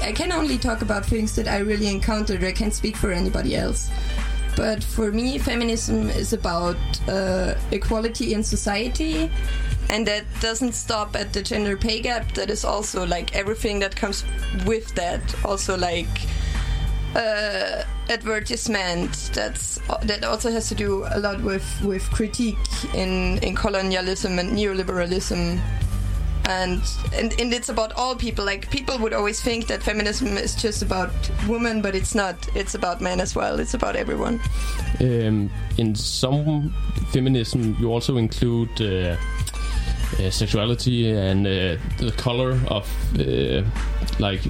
I can only talk about things that I really encountered. I can't speak for anybody else. But for me, feminism is about equality in society, and that doesn't stop at the gender pay gap. That is also like everything that comes with that. Also like advertisement. That also has to do a lot with critique in colonialism and neoliberalism. And it's about all people. Like, people would always think that feminism is just about women, but it's not. It's about men as well. It's about everyone. In some feminism, you also include sexuality and the color of like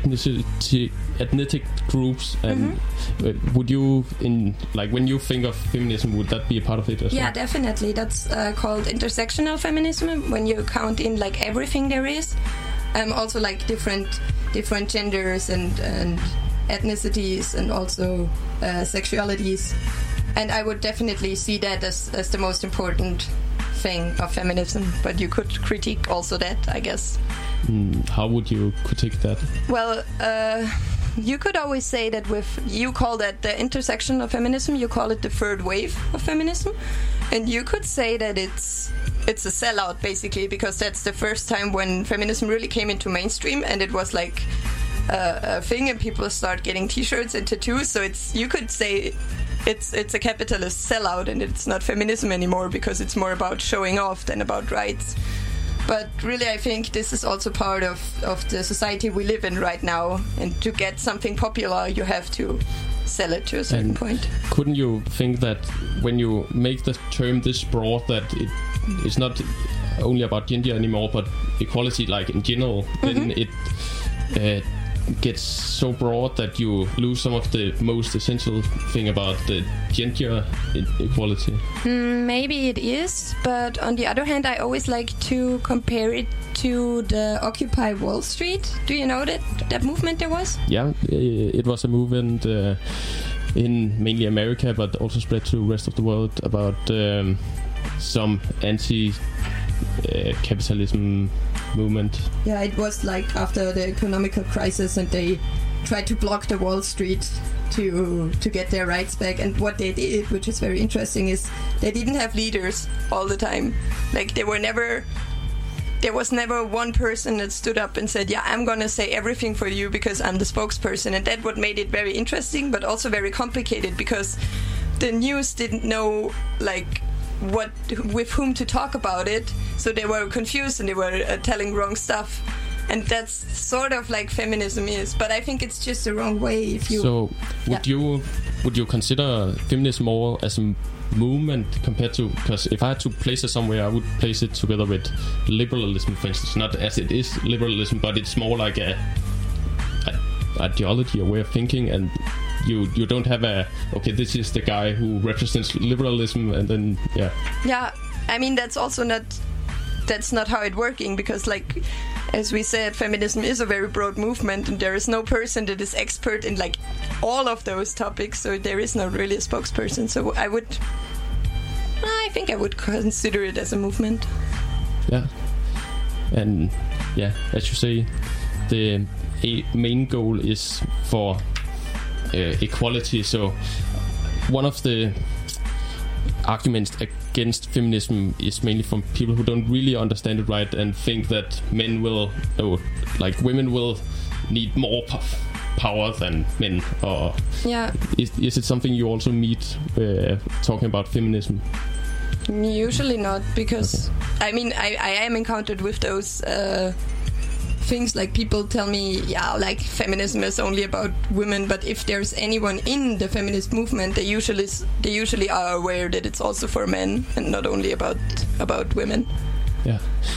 ethnic groups. And would you, when you think of feminism, would that be a part of it as well? Yeah, definitely. That's called intersectional feminism, when you count in like everything there is. Also like different genders and ethnicities, and also sexualities. And I would definitely see that as the most important thing of feminism. But you could critique also that, I guess. How would you critique that? Well, you could always say that you call that the intersection of feminism, you call it the third wave of feminism. And you could say that it's a sellout, basically, because that's the first time when feminism really came into mainstream, and it was like a thing, and people start getting t-shirts and tattoos. So you could say it's a capitalist sellout, and it's not feminism anymore, because it's more about showing off than about rights. But really, I think this is also part of the society we live in right now. And to get something popular, you have to sell it to a certain point. Couldn't you think that when you make the term this broad, that it's not only about gender anymore, but equality, like in general, then it gets so broad that you lose some of the most essential thing about the gender equality? Maybe it is, but on the other hand, I always like to compare it to the Occupy Wall Street. Do you know that movement there was? Yeah, it was a movement in mainly America, but also spread to the rest of the world, about some anti-capitalism movement. Yeah, it was like after the economical crisis, and they tried to block the Wall Street to get their rights back. And what they did, which is very interesting, is they didn't have leaders all the time. Like, there was never one person that stood up and said, yeah, I'm gonna say everything for you because I'm the spokesperson. And that's what made it very interesting, but also very complicated, because the news didn't know like with whom to talk about it, so they were confused and they were telling wrong stuff. And that's sort of like feminism is, but I think it's just the wrong way. If you would you consider feminism more as a movement compared to, because if I had to place it somewhere, I would place it together with liberalism, for instance, not as it is liberalism, but it's more like a ideology, a way of thinking, and you don't have this is the guy who represents liberalism, and then yeah, I mean, that's not how it's working, because like as we said, feminism is a very broad movement, and there is no person that is expert in like all of those topics, so there is not really a spokesperson. So I think I would consider it as a movement. Yeah. And yeah, as you say, the main goal is for equality. So one of the arguments against feminism is mainly from people who don't really understand it right, and think that women will need more power than men. Or is it something you also meet talking about feminism? Usually not, because I mean, I am encountered with those things, like people tell me, like feminism is only about women, but if there's anyone in the feminist movement, they usually are aware that it's also for men and not only about women. Yeah.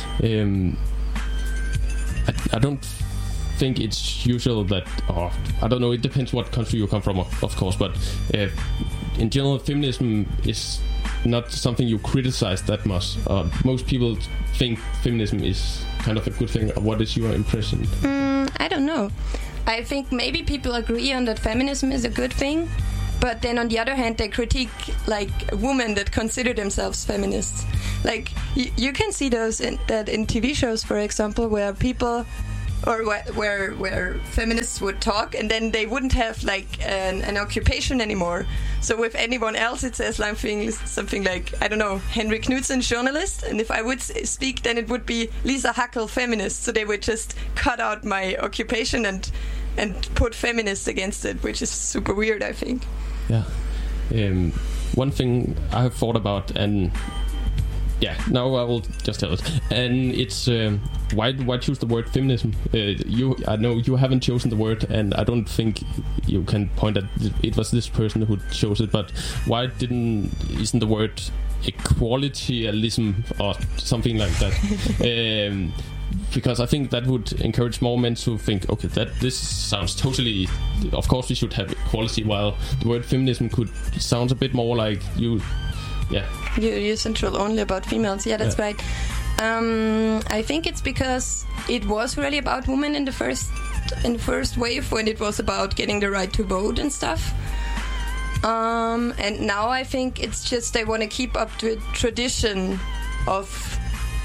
I don't think it's usual that, I don't know, it depends what country you come from, of course, but in general, feminism is not something you criticize that much. Most people think feminism is kind of a good thing. What is your impression? I don't know. I think maybe people agree on that feminism is a good thing, but then on the other hand, they critique like women that consider themselves feminists. Like you can see those in TV shows, for example, where people or where feminists would talk, and then they wouldn't have like an occupation anymore. So with anyone else, it says something like, I don't know, Henrik Knudsen, journalist, and if I would speak, then it would be Lisa Hackel, feminist. So they would just cut out my occupation and put feminists against it, which is super weird, I think. Yeah. One thing I have thought about, and yeah, now I will just tell it. And it's why choose the word feminism? I know you haven't chosen the word, and I don't think you can point at it was this person who chose it. But why isn't the word equalitarianism or something like that? Because I think that would encourage more men to think, okay, this sounds totally. Of course, we should have equality. While the word feminism sounds a bit more like you. Yeah. You're central only about females. Yeah, that's right. I think it's because it was really about women in the first wave, when it was about getting the right to vote and stuff. And now I think it's just they want to keep up to a tradition of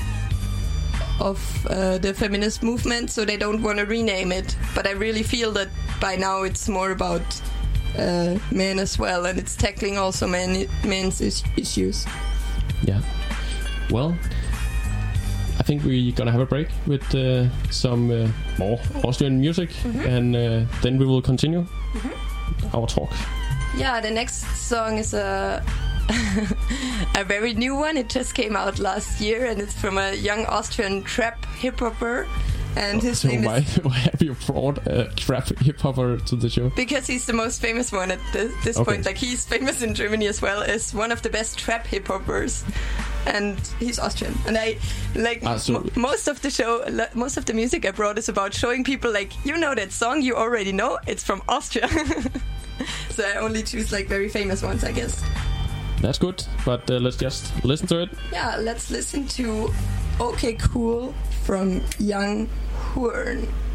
the feminist movement, so they don't want to rename it. But I really feel that by now it's more about men as well, and it's tackling also men's issues. Yeah. Well, I think we're gonna have a break with some more Austrian music, and then we will continue our talk. Yeah, the next song is a very new one. It just came out last year, and it's from a young Austrian trap hip-hopper. And his name why have you brought a trap hip-hopper to the show? Because he's the most famous one at this point. Like, he's famous in Germany as well as one of the best trap hip-hoppers. And he's Austrian. And I like most of the show, most of the music I brought is about showing people, like, you know that song, you already know, it's from Austria. So I only choose like very famous ones, I guess. That's good, but let's just listen to it. Yeah, let's listen to OK Cool from Young Horn.